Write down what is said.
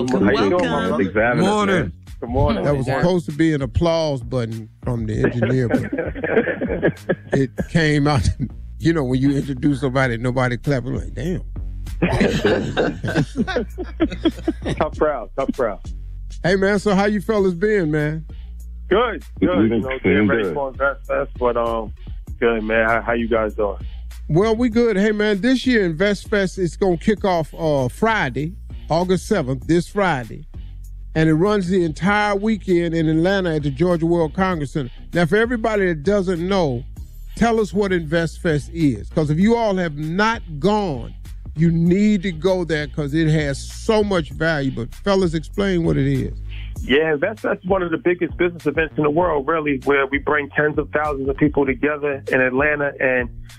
Welcome, How you doing, my welcome. brother? Good morning. Good morning. That was supposed to be an applause button from the engineer, but it came out. You know, when you introduce somebody, nobody clapping, like, damn. Tough crowd. Hey, man, so how you fellas been, man? Good. You know, getting ready for Invest Fest, but good, man. How you guys doing? Well, we good. Hey, man, this year Invest Fest is going to kick off Friday, August 7th, this Friday. And it runs the entire weekend in Atlanta at the Georgia World Congress Center. Now, for everybody that doesn't know, tell us what Invest Fest is. Because if you all have not gone, you need to go there because it has so much value. But fellas, explain what it is. Yeah, that's one of the biggest business events in the world, really, where we bring tens of thousands of people together in Atlanta, and